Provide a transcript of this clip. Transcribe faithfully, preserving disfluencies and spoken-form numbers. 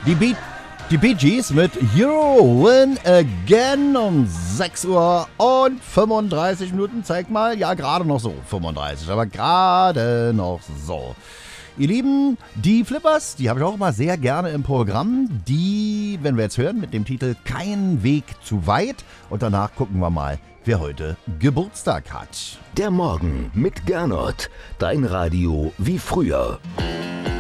Die Bee, die Bee Gees mit Hero Win Again um sechs Uhr und fünfunddreißig Minuten. Zeig mal, ja, gerade noch so, fünfunddreißig, aber gerade noch so. Ihr Lieben, die Flippers, die habe ich auch immer sehr gerne im Programm. Die, wenn wir jetzt hören, mit dem Titel Kein Weg zu weit. Und danach gucken wir mal, wer heute Geburtstag hat. Der Morgen mit Gernot. Dein Radio wie früher.